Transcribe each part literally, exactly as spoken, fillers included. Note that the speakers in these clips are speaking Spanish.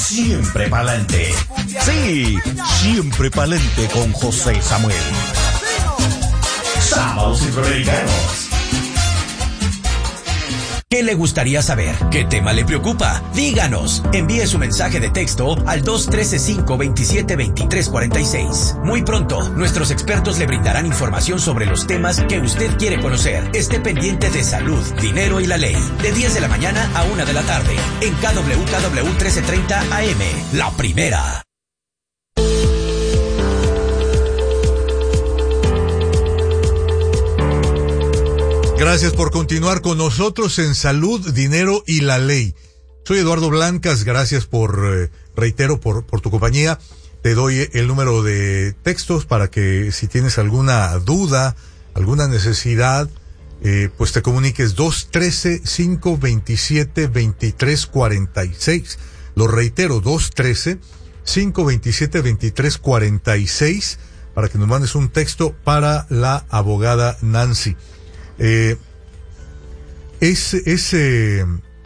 siempre pa'lante. Sí, siempre pa'lante con José Samuel. Sábados Centroamericanos. ¿Qué le gustaría saber? ¿Qué tema le preocupa? Díganos. Envíe su mensaje de texto al dos uno tres, cinco dos siete, dos tres cuatro seis. Muy pronto, nuestros expertos le brindarán información sobre los temas que usted quiere conocer. Esté pendiente de salud, dinero y la ley. De diez de la mañana a una de la tarde. En K W K W trece treinta A M. La primera. Gracias por continuar con nosotros en Salud, Dinero y la Ley. Soy Eduardo Blancas, gracias por, eh, reitero, por, por tu compañía. Te doy el número de textos para que si tienes alguna duda, alguna necesidad, eh, pues te comuniques dos uno tres, cinco dos siete, dos tres cuatro seis. Lo reitero, dos uno tres, cinco dos siete, dos tres cuatro seis para que nos mandes un texto para la abogada Nancy. Eh, es, es, eh,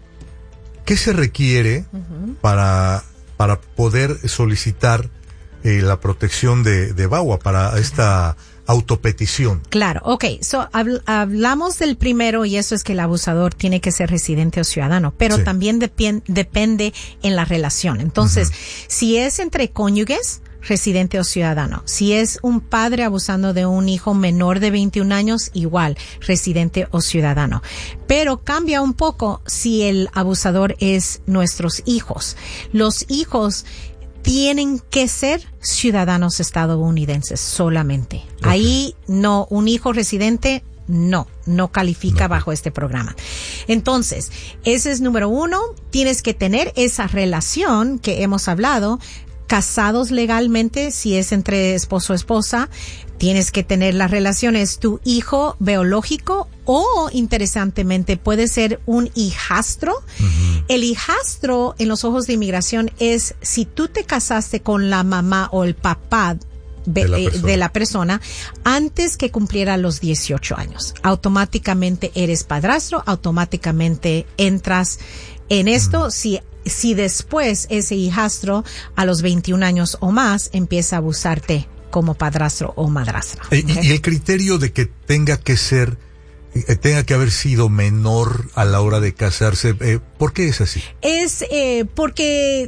¿qué se requiere uh-huh. para, para poder solicitar eh, la protección de, de VAWA para esta autopetición? Claro, ok, so, habl- hablamos del primero y eso es que el abusador tiene que ser residente o ciudadano, pero sí. también depi- depende en la relación. Entonces, uh-huh. si es entre cónyuges, residente o ciudadano. Si es un padre abusando de un hijo menor de veintiún años, igual, residente o ciudadano. Pero cambia un poco si el abusador es nuestros hijos. Los hijos tienen que ser ciudadanos estadounidenses solamente. Okay. Ahí no, un hijo residente no, no califica no. bajo este programa. Entonces, ese es número uno. Tienes que tener esa relación que hemos hablado. Casados legalmente, si es entre esposo o esposa, tienes que tener las relaciones, tu hijo biológico o, interesantemente, puede ser un hijastro. Uh-huh. El hijastro, en los ojos de inmigración, es si tú te casaste con la mamá o el papá de la, de la persona antes que cumpliera los dieciocho años. Automáticamente eres padrastro, automáticamente entras en esto. Uh-huh. Si Si después ese hijastro a los veintiún años o más empieza a abusarte como padrastro o madrastra. ¿Okay? Y, y el criterio de que tenga que ser, eh, tenga que haber sido menor a la hora de casarse, eh, ¿por qué es así? Es eh, porque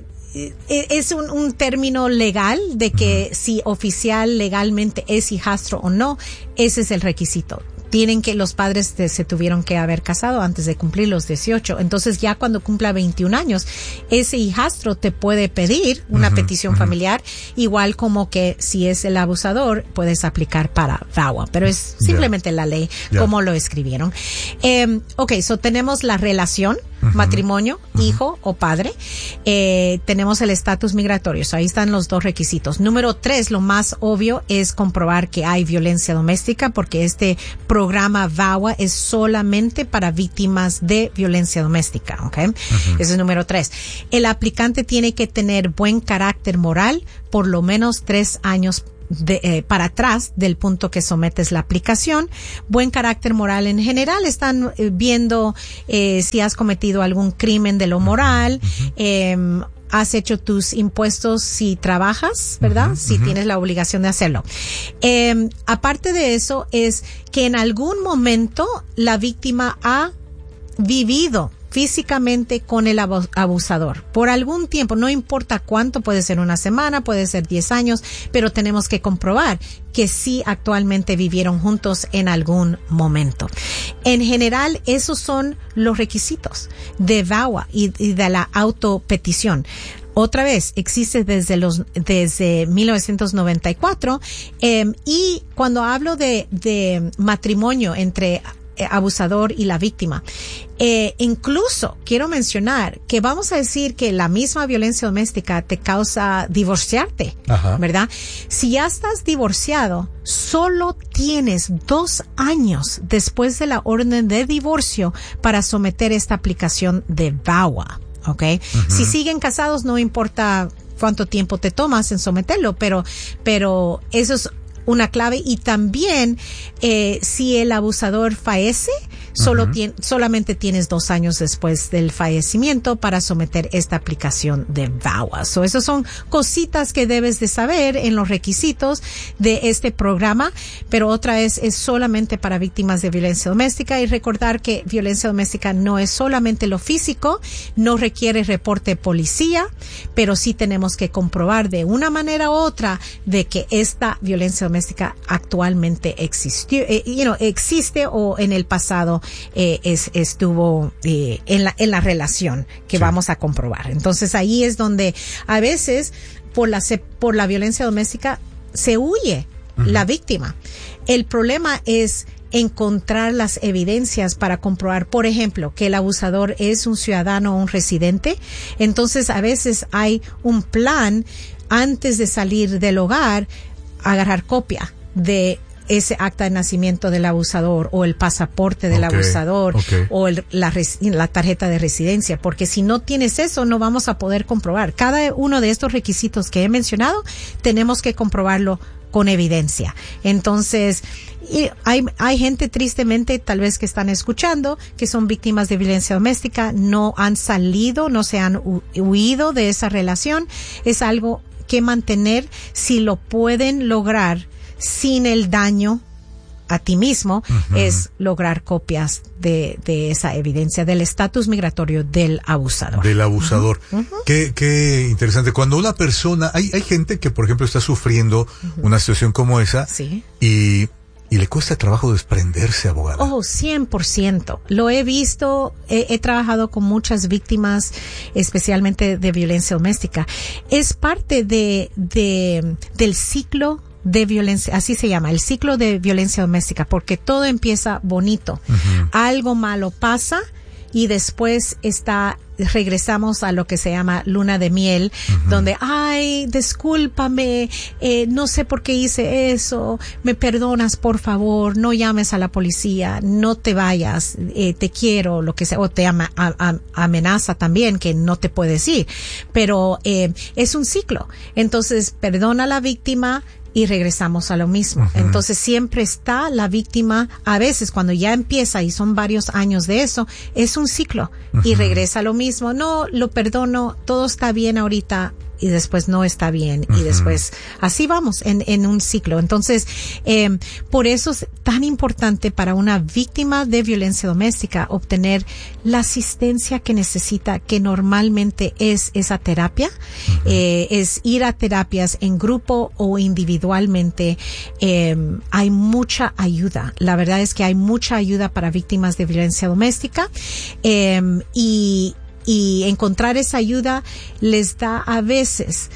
es un, un término legal de que uh-huh. si oficial legalmente es hijastro o no, ese es el requisito. Tienen que, los padres de, se tuvieron que haber casado antes de cumplir los dieciocho. Entonces ya cuando cumpla veintiún años, ese hijastro te puede pedir una uh-huh, petición uh-huh. familiar, igual como que si es el abusador, puedes aplicar para VAWA, pero es simplemente yeah. la ley, yeah. como lo escribieron. Eh, ok, so tenemos la relación, uh-huh. matrimonio, uh-huh. hijo o padre. Eh, tenemos el estatus migratorio, so ahí están los dos requisitos. Número tres, lo más obvio es comprobar que hay violencia doméstica, porque este programa VAWA es solamente para víctimas de violencia doméstica, ¿ok? Uh-huh. Ese es número tres. El aplicante tiene que tener buen carácter moral, por lo menos tres años De, eh, para atrás del punto que sometes la aplicación. Buen carácter moral en general, están eh, viendo eh, si has cometido algún crimen de lo moral, uh-huh. eh, has hecho tus impuestos si trabajas, ¿verdad? Uh-huh, si uh-huh. tienes la obligación de hacerlo. Eh, aparte de eso, es que en algún momento la víctima ha vivido físicamente con el abusador por algún tiempo, no importa cuánto, puede ser una semana, puede ser diez años, pero tenemos que comprobar que sí actualmente vivieron juntos en algún momento. En general, esos son los requisitos de VAWA y, y de la autopetición. Otra vez, existe desde los desde mil novecientos noventa y cuatro eh, y cuando hablo de, de matrimonio entre abusador y la víctima. Eh, incluso quiero mencionar que vamos a decir que la misma violencia doméstica te causa divorciarte, Ajá. ¿verdad? Si ya estás divorciado, solo tienes dos años después de la orden de divorcio para someter esta aplicación de VAWA, ¿ok? Uh-huh. Si siguen casados, no importa cuánto tiempo te tomas en someterlo, pero, pero eso es una clave. Y también, eh, si el abusador fallece, Solo Uh-huh. tien, solamente tienes dos años después del fallecimiento para someter esta aplicación de VAWA. So, esas son cositas que debes de saber en los requisitos de este programa, pero otra vez es solamente para víctimas de violencia doméstica, y recordar que violencia doméstica no es solamente lo físico, no requiere reporte de policía, pero sí tenemos que comprobar de una manera u otra de que esta violencia doméstica actualmente existió, eh, you know, existe o en el pasado eh, es, estuvo eh, en la en la relación que sí. vamos a comprobar. Entonces ahí es donde a veces por la por la violencia doméstica se huye uh-huh. la víctima. El problema es encontrar las evidencias para comprobar, por ejemplo, que el abusador es un ciudadano o un residente. Entonces a veces hay un plan antes de salir del hogar, agarrar copia de ese acta de nacimiento del abusador o el pasaporte del okay, abusador okay. o el, la, la tarjeta de residencia, porque si no tienes eso no vamos a poder comprobar. Cada uno de estos requisitos que he mencionado tenemos que comprobarlo con evidencia. Entonces, y hay, hay gente tristemente tal vez que están escuchando que son víctimas de violencia doméstica, no han salido, no se han hu- huido de esa relación. Es algo que mantener, si lo pueden lograr sin el daño a ti mismo, uh-huh. es lograr copias de, de esa evidencia del estatus migratorio del abusador. Del abusador. Uh-huh. Qué, qué interesante. Cuando una persona, hay, hay gente que, por ejemplo, está sufriendo uh-huh. una situación como esa, sí. y, y le cuesta trabajo desprenderse, abogada. Oh, cien por ciento. Lo he visto, he, he trabajado con muchas víctimas, especialmente de violencia doméstica. Es parte de, de, del ciclo de violencia, así se llama, el ciclo de violencia doméstica, porque todo empieza bonito. Uh-huh. Algo malo pasa y después está, regresamos a lo que se llama luna de miel, uh-huh. donde, ay, discúlpame, eh, no sé por qué hice eso, me perdonas, por favor, no llames a la policía, no te vayas, eh, te quiero, lo que sea, o te ama, a, a, amenaza también, que no te puedes ir, pero eh, es un ciclo. Entonces, perdona a la víctima y regresamos a lo mismo. Uh-huh. Entonces siempre está la víctima, a veces cuando ya empieza y son varios años de eso, es un ciclo uh-huh. y regresa a lo mismo. No, lo perdono, todo está bien ahorita, y después no está bien, uh-huh. y después así vamos en, en un ciclo. Entonces, eh, por eso es tan importante para una víctima de violencia doméstica obtener la asistencia que necesita, que normalmente es esa terapia, uh-huh. eh, es ir a terapias en grupo o individualmente. Eh, hay mucha ayuda. La verdad es que hay mucha ayuda para víctimas de violencia doméstica, eh, y Y encontrar esa ayuda les da a veces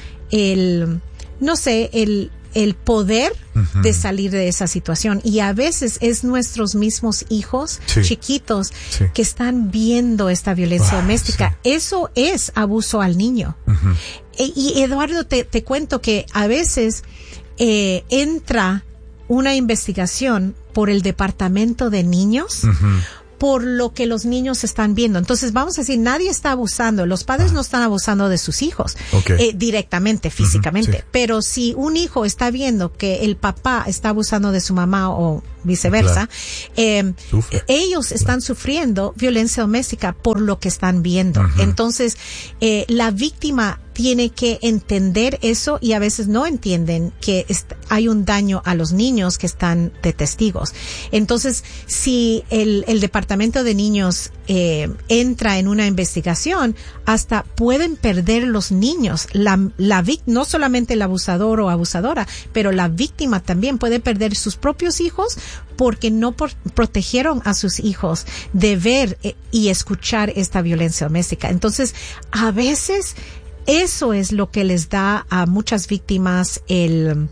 el, no sé, el, el poder uh-huh. de salir de esa situación. Y a veces es nuestros mismos hijos sí. chiquitos sí. que están viendo esta violencia wow, doméstica. Sí. Eso es abuso al niño. Uh-huh. E, y Eduardo, te, te cuento que a veces eh, entra una investigación por el departamento de niños. Uh-huh. por lo que los niños están viendo. Entonces, vamos a decir, nadie está abusando. Los padres ah. no están abusando de sus hijos okay. eh, directamente, físicamente. Uh-huh, sí. Pero si un hijo está viendo que el papá está abusando de su mamá o viceversa, claro. eh, ellos están claro. sufriendo violencia doméstica por lo que están viendo. Uh-huh. Entonces, eh, la víctima tiene que entender eso, y a veces no entienden que est- hay un daño a los niños que están de testigos. Entonces, si el, el departamento de niños eh, entra en una investigación, hasta pueden perder los niños. La, la vic- no solamente el abusador o abusadora, pero la víctima también puede perder sus propios hijos porque no por- protegieron a sus hijos de ver eh, y escuchar esta violencia doméstica. Entonces, a veces eso es lo que les da a muchas víctimas el,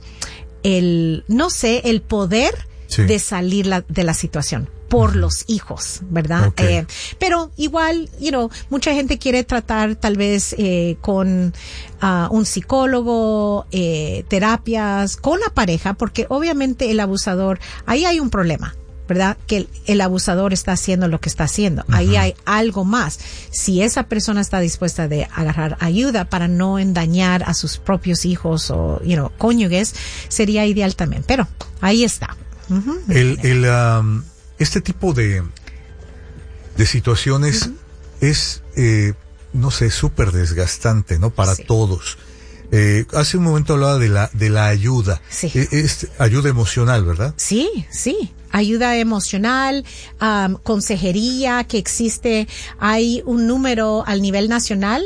el no sé, el poder sí. de salir la, de la situación por uh-huh. los hijos, ¿verdad? Okay. Eh, pero igual, you know, mucha gente quiere tratar tal vez eh, con uh, un psicólogo, eh, terapias, con la pareja, porque obviamente el abusador, ahí hay un problema, ¿verdad? Que el, el abusador está haciendo lo que está haciendo. Uh-huh. Ahí hay algo más. Si esa persona está dispuesta de agarrar ayuda para no endañar a sus propios hijos o, you know, cónyuges, sería ideal también. Pero ahí está. Uh-huh. El, el, um, este tipo de, de situaciones uh-huh. es, eh, no sé, súper desgastante, ¿no? Para sí. todos. Eh, hace un momento hablaba de la de la ayuda, sí. eh, es ayuda emocional, ¿verdad? Sí, sí, ayuda emocional, um, consejería que existe. Hay un número al nivel nacional,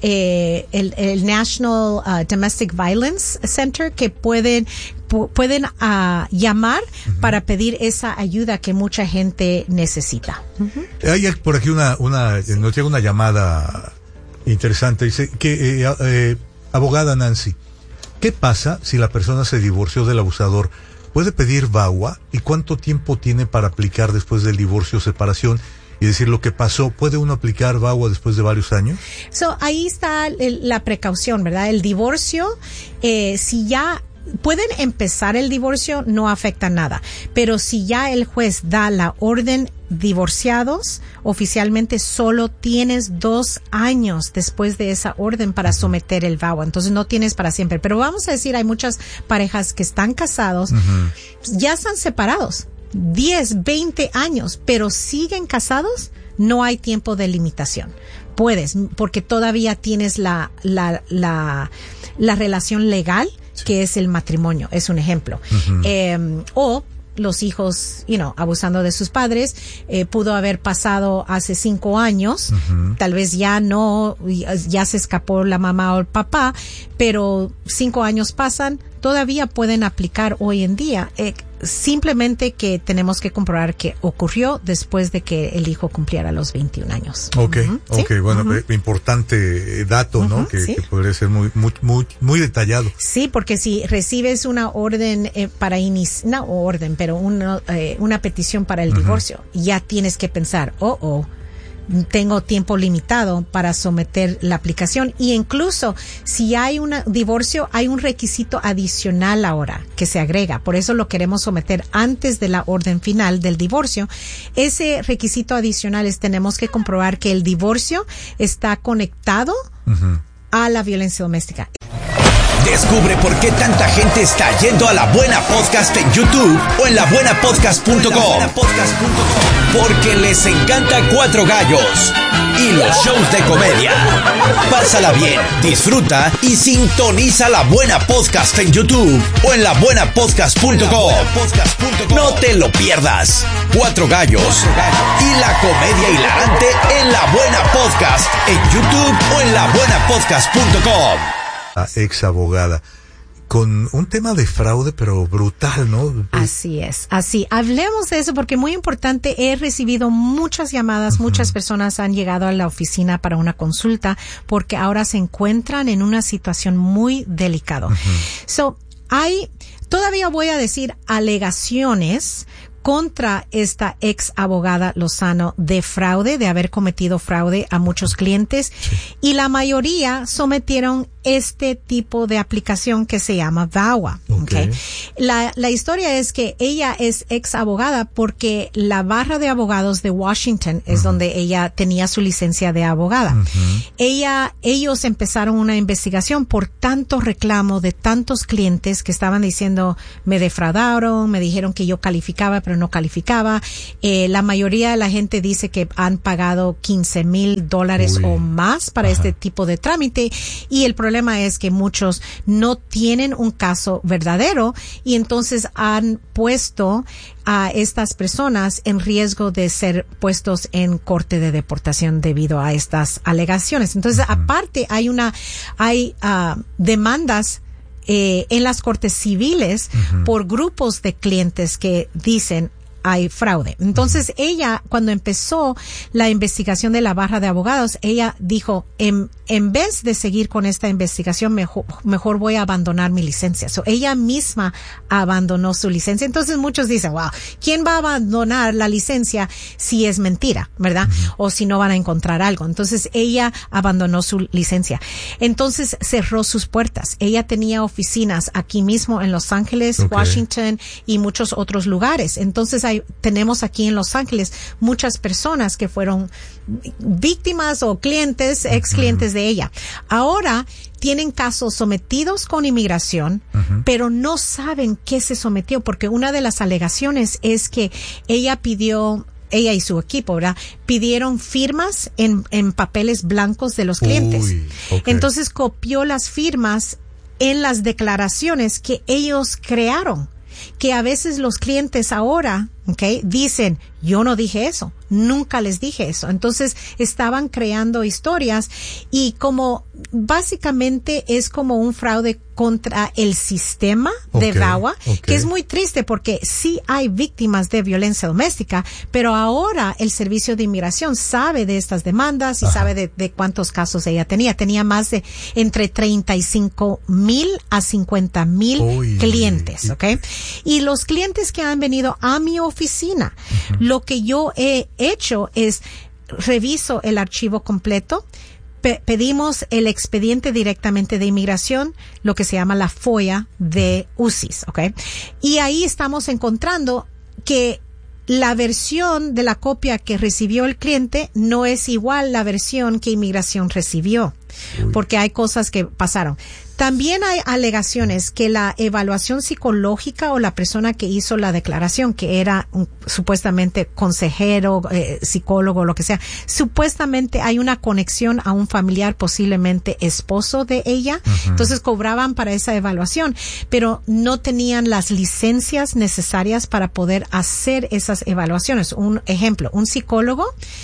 eh, el, el National uh, Domestic Violence Center, que pueden pu- pueden uh, llamar uh-huh. para pedir esa ayuda que mucha gente necesita. Uh-huh. Hay por aquí una una sí. nos llega una llamada interesante, dice que eh, eh, abogada Nancy, ¿qué pasa si la persona se divorció del abusador? ¿Puede pedir V A W A? ¿Y cuánto tiempo tiene para aplicar después del divorcio o separación? Y decir lo que pasó, ¿puede uno aplicar V A W A después de varios años? So, ahí está el, la precaución, ¿verdad? El divorcio, eh, si ya pueden empezar el divorcio, no afecta nada. Pero si ya el juez da la orden divorciados, oficialmente solo tienes dos años después de esa orden para someter el V A W A. Entonces no tienes para siempre. Pero vamos a decir, hay muchas parejas que están casados, uh-huh. ya están separados, diez, veinte años, pero siguen casados, no hay tiempo de limitación. Puedes, porque todavía tienes la, la, la, la relación legal, sí. que es el matrimonio, es un ejemplo. Uh-huh. Eh, o los hijos, you know, abusando de sus padres, eh, pudo haber pasado hace cinco años, uh-huh. tal vez ya no, ya se escapó la mamá o el papá, pero cinco años pasan, todavía pueden aplicar hoy en día. Eh, simplemente que tenemos que comprobar que ocurrió después de que el hijo cumpliera los veintiún años. Ok, uh-huh. ok, ¿sí? Bueno, uh-huh. importante dato, ¿no? Uh-huh, que, ¿sí? que podría ser muy, muy, muy, muy detallado. Sí, porque si recibes una orden eh, para iniciar, no orden, pero una, eh, una petición para el uh-huh. divorcio, ya tienes que pensar, oh, oh, tengo tiempo limitado para someter la aplicación. Y incluso si hay un divorcio, hay un requisito adicional ahora que se agrega. Por eso lo queremos someter antes de la orden final del divorcio. Ese requisito adicional es tenemos que comprobar que el divorcio está conectado uh-huh. a la violencia doméstica. Descubre por qué tanta gente está yendo a La Buena Podcast en YouTube o en la buena podcast punto com. Porque les encanta Cuatro Gallos y los shows de comedia. Pásala bien, disfruta y sintoniza La Buena Podcast en YouTube o en la buena podcast punto com. No te lo pierdas. Cuatro Gallos y la comedia hilarante en La Buena Podcast en YouTube o en la buena podcast punto com. La ex abogada con un tema de fraude pero brutal, ¿no? Así es, así. Hablemos de eso porque muy importante. He recibido muchas llamadas, uh-huh. muchas personas han llegado a la oficina para una consulta porque ahora se encuentran en una situación muy delicada. Uh-huh. So, hay, todavía voy a decir alegaciones contra esta ex abogada Lozano de fraude, de haber cometido fraude a muchos clientes, sí. y la mayoría sometieron este tipo de aplicación que se llama V A W A. Okay. Okay. La, la historia es que ella es ex abogada porque la barra de abogados de Washington es uh-huh. donde ella tenía su licencia de abogada. Uh-huh. Ella, ellos empezaron una investigación por tanto reclamo de tantos clientes que estaban diciendo me defraudaron, me dijeron que yo calificaba pero no calificaba. Eh, la mayoría de la gente dice que han pagado quince mil dólares o más para Ajá. este tipo de trámite y el problema es que muchos no tienen un caso verdadero y entonces han puesto a estas personas en riesgo de ser puestos en corte de deportación debido a estas alegaciones. Entonces, uh-huh. aparte hay una, hay uh, demandas eh, en las cortes civiles uh-huh. por grupos de clientes que dicen hay fraude. Entonces uh-huh. ella, cuando empezó la investigación de la barra de abogados, ella dijo, en, en vez de seguir con esta investigación, mejor, mejor voy a abandonar mi licencia. So, ella misma abandonó su licencia. Entonces muchos dicen, wow, ¿quién va a abandonar la licencia si es mentira, verdad? Uh-huh. O si no van a encontrar algo. Entonces ella abandonó su licencia. Entonces cerró sus puertas. Ella tenía oficinas aquí mismo en Los Ángeles, okay. Washington y muchos otros lugares. Entonces hay, tenemos aquí en Los Ángeles muchas personas que fueron víctimas o clientes, ex clientes de ella. Ahora tienen casos sometidos con inmigración, uh-huh. pero no saben qué se sometió porque una de las alegaciones es que ella pidió ella y su equipo, ¿verdad? Pidieron firmas en, en papeles blancos de los clientes. Uy, okay. Entonces copió las firmas en las declaraciones que ellos crearon, que a veces los clientes ahora, okay, dicen, yo no dije eso, nunca les dije eso. Entonces estaban creando historias y como básicamente es como un fraude contra el sistema de Okay, VAWA, okay. que es muy triste porque sí hay víctimas de violencia doméstica, pero ahora el Servicio de Inmigración sabe de estas demandas y Ajá. sabe de, de cuántos casos ella tenía. Tenía más de entre treinta y cinco mil a cincuenta mil Uy. clientes, ¿ok? Y los clientes que han venido a mi oficina, uh-huh. lo que yo he hecho es reviso el archivo completo, pe- pedimos el expediente directamente de inmigración, lo que se llama la F O I A de U C I S, ¿ok? Y ahí estamos encontrando que la versión de la copia que recibió el cliente no es igual la versión que inmigración recibió, Uy. porque hay cosas que pasaron. También hay alegaciones que la evaluación psicológica o la persona que hizo la declaración, que era un, supuestamente consejero, eh, psicólogo, lo que sea, supuestamente hay una conexión a un familiar, posiblemente esposo de ella. Uh-huh. Entonces cobraban para esa evaluación, pero no tenían las licencias necesarias para poder hacer esas evaluaciones. Un ejemplo, un psicólogo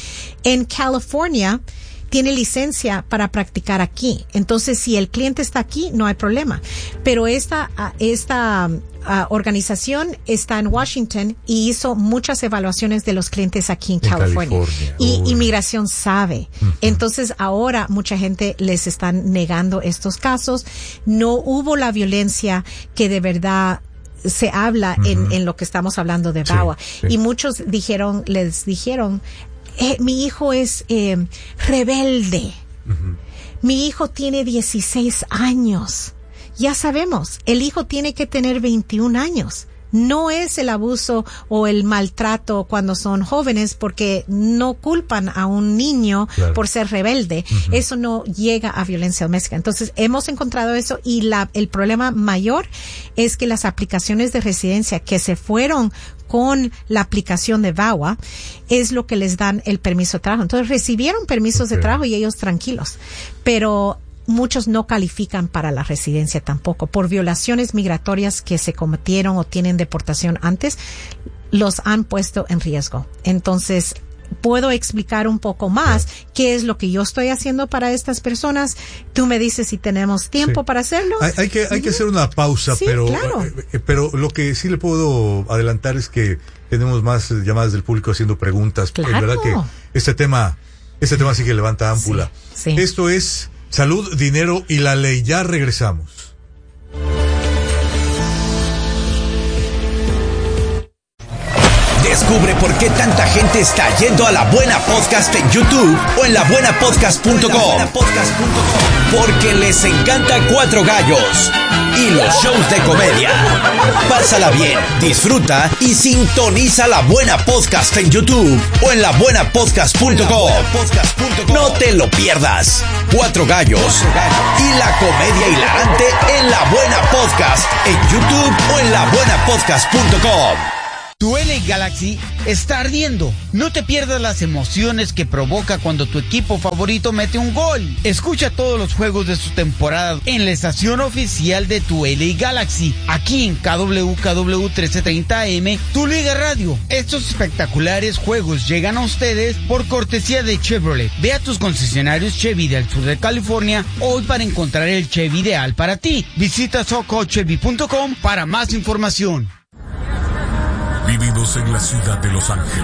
en California tiene licencia para practicar aquí. Entonces, si el cliente está aquí, no hay problema. Pero esta, esta uh, organización está en Washington y hizo muchas evaluaciones de los clientes aquí en, en California. California. Y Uy. Inmigración sabe. Uh-huh. Entonces, ahora mucha gente les están negando estos casos. No hubo la violencia que de verdad se habla uh-huh. en, en lo que estamos hablando de VAWA. Sí, sí. Y muchos dijeron, les dijeron, Eh, mi hijo es eh, rebelde. Uh-huh. Mi hijo tiene dieciséis años. Ya sabemos, el hijo tiene que tener veintiún años. No es el abuso o el maltrato cuando son jóvenes porque no culpan a un niño claro. por ser rebelde. Uh-huh. Eso no llega a violencia doméstica. Entonces, hemos encontrado eso y la, el problema mayor es que las aplicaciones de residencia que se fueron con la aplicación de VAWA es lo que les dan el permiso de trabajo. Entonces recibieron permisos okay. de trabajo y ellos tranquilos, pero muchos no califican para la residencia tampoco por violaciones migratorias que se cometieron o tienen deportación antes, los han puesto en riesgo. Entonces puedo explicar un poco más qué es lo que yo estoy haciendo para estas personas. Tú me dices si tenemos tiempo sí. para hacerlo. Hay, hay que hay que hacer una pausa, sí, pero claro. eh, pero lo que sí le puedo adelantar es que tenemos más llamadas del público haciendo preguntas. Claro. Es verdad que este tema este tema sí que levanta ámpula. Sí, sí. Esto es Salud, Dinero y la Ley. Ya regresamos. Descubre por qué tanta gente está yendo a La Buena Podcast en YouTube o en la buena podcast punto com. Porque les encanta Cuatro Gallos y los shows de comedia. Pásala bien, disfruta y sintoniza La Buena Podcast en YouTube o en la buena podcast punto com. No te lo pierdas. Cuatro Gallos y la comedia hilarante en La Buena Podcast en YouTube o en la buena podcast punto com. Tu L A Galaxy está ardiendo. No te pierdas las emociones que provoca cuando tu equipo favorito mete un gol. Escucha todos los juegos de su temporada en la estación oficial de tu L A Galaxy, aquí en K W K W trece treinta A M, Tu Liga Radio. Estos espectaculares juegos llegan a ustedes por cortesía de Chevrolet. Ve a tus concesionarios Chevy del sur de California hoy para encontrar el Chevy ideal para ti. Visita soco chevy punto com para más información. Vivimos en la ciudad de Los Ángeles.